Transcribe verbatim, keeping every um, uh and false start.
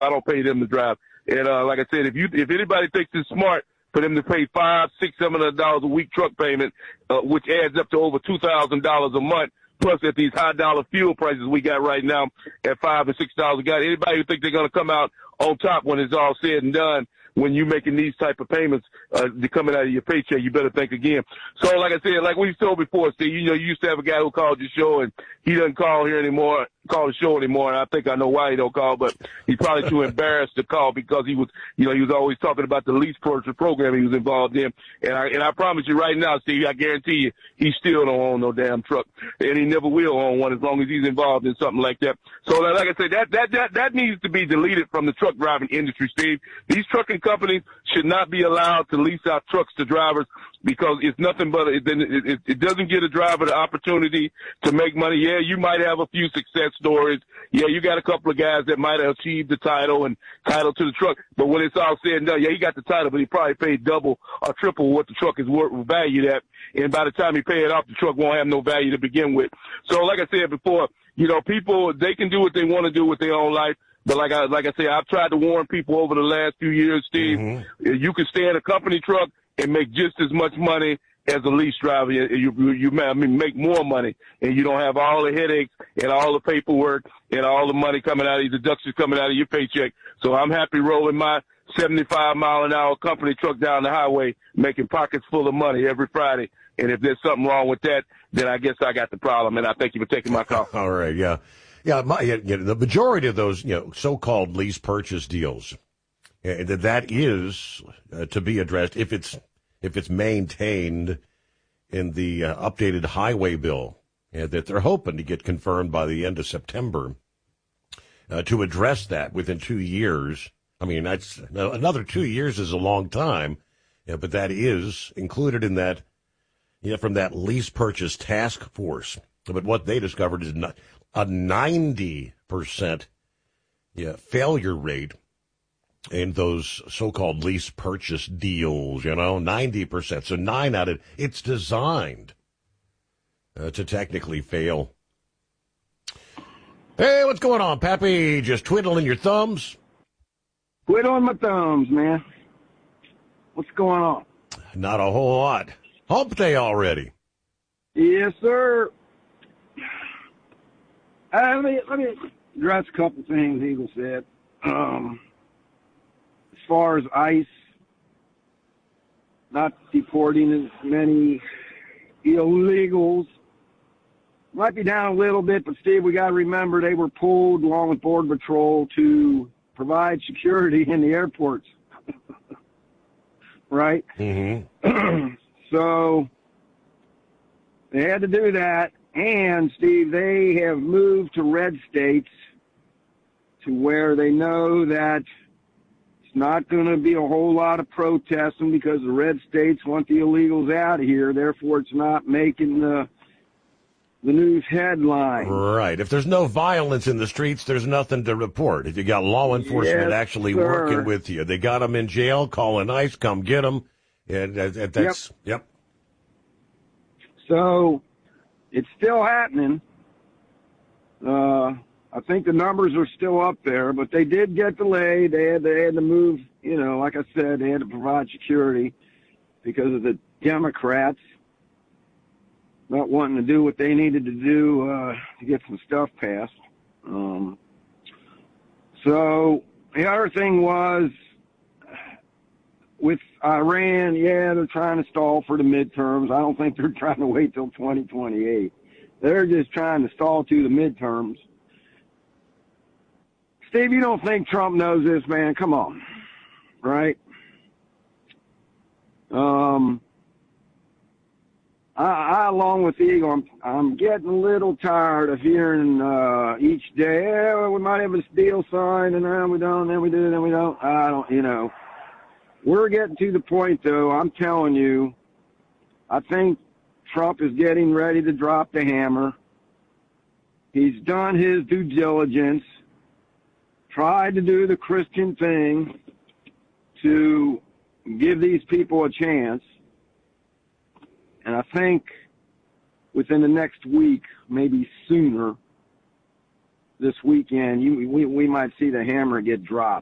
I don't pay them to drive. And uh, like I said, if you if anybody thinks it's smart for them to pay five, six, seven hundred dollars a week truck payment, uh, which adds up to over two thousand dollars a month, plus at these high dollar fuel prices we got right now at five and six dollars a gallon, anybody who think they're gonna come out on top when it's all said and done, when you're making these type of payments uh, coming out of your paycheck, you better think again. So like I said, like we told before, Steve, you know, you used to have a guy who called your show, and he doesn't call here anymore, call the show anymore, and I think I know why he don't call, but he's probably too embarrassed to call because he was, you know, he was always talking about the lease purchase program he was involved in. And I, and I promise you right now, Steve, I guarantee you, he still don't own no damn truck, and he never will own one as long as he's involved in something like that. So like I said, that, that, that, that needs to be deleted from the truck driving industry, Steve. These trucking companies should not be allowed to lease out trucks to drivers because it's nothing but it, it, it doesn't give a driver the opportunity to make money. Yeah, you might have a few success stories. Yeah, you got a couple of guys that might have achieved the title and title to the truck. But when it's all said and done, yeah, he got the title, but he probably paid double or triple what the truck is worth, valued at. And by the time he pay it off, the truck won't have no value to begin with. So like I said before, you know, people, they can do what they want to do with their own life. But like I like I say, I've tried to warn people over the last few years, Steve. Mm-hmm. You can stay in a company truck and make just as much money as a lease driver. You, you, you I mean, make more money, and you don't have all the headaches and all the paperwork and all the money coming out of your deductions coming out of your paycheck. So I'm happy rolling my seventy-five mile an hour company truck down the highway, making pockets full of money every Friday. And if there's something wrong with that, then I guess I got the problem. And I thank you for taking my call. All right, yeah. Yeah, my, you know, the majority of those, you know, so-called lease purchase deals, uh, that is uh, to be addressed if it's if it's maintained in the uh, updated highway bill uh, that they're hoping to get confirmed by the end of September uh, to address that within two years. I mean, that's another two years is a long time, yeah, but that is included in that, you know, from that lease purchase task force. But what they discovered is not a ninety percent yeah, failure rate in those so-called lease purchase deals, you know, ninety percent. So nine out of it's designed uh, to technically fail. Hey, what's going on, Pappy? Just twiddling your thumbs? Twiddling my thumbs, man. What's going on? Not a whole lot. Hump day already. Yes, sir. Uh, let me let me address a couple things Eagle said. Um, as far as ICE not deporting as many illegals, might be down a little bit, but Steve, we got to remember they were pulled along with Border Patrol to provide security in the airports, right? Mm-hmm. So they had to do that. And, Steve, they have moved to red states to where they know that it's not going to be a whole lot of protesting because the red states want the illegals out of here. Therefore, it's not making the the news headline. Right. If there's no violence in the streets, there's nothing to report. If you got law enforcement yes, actually sir. working with you, they got them in jail, calling ICE, come get them. And that, that's, yep. yep. So it's still happening. Uh, I think the numbers are still up there, but they did get delayed. They had, they had to move, you know, like I said, they had to provide security because of the Democrats not wanting to do what they needed to do uh, to get some stuff passed. Um, so the other thing was with Iran, yeah, they're trying to stall for the midterms. I don't think they're trying to wait till twenty twenty-eight. They're just trying to stall to the midterms. Steve, you don't think Trump knows this, man? Come on, right? Um, I, I along with Eagle, I'm, I'm getting a little tired of hearing uh, each day, yeah, well, we might have a deal signed, and then we don't, then we do, then we don't. I don't, you know. We're getting to the point, though, I'm telling you, I think Trump is getting ready to drop the hammer. He's done his due diligence, tried to do the Christian thing to give these people a chance. And I think within the next week, maybe sooner, this weekend, you, we, we might see the hammer get dropped.